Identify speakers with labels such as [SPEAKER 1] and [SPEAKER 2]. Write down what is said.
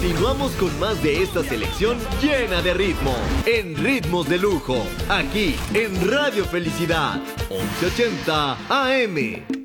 [SPEAKER 1] Continuamos con más de esta selección llena de ritmo, en Ritmos de Lujo, aquí en Radio Felicidad, 1180 AM.